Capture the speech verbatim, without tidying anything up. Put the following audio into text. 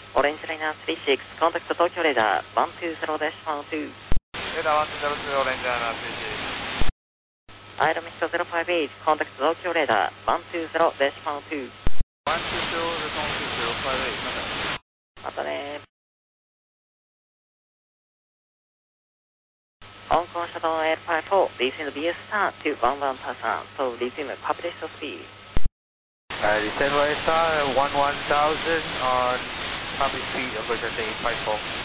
Orange Liner three six, contact Tokyo Radar one two zero dash one two. Radar one two zero two, Orange Liner three six. Aeromexico zero five eight, contact Tokyo Radar one two zero dash one two. one two zero dash one two zero five eight, またね。Hong Kong Shuttle eight five four, descend B S star to one one thousand, so resume published speed. Uh, descend right star one one thousand on public speed of version eight five four.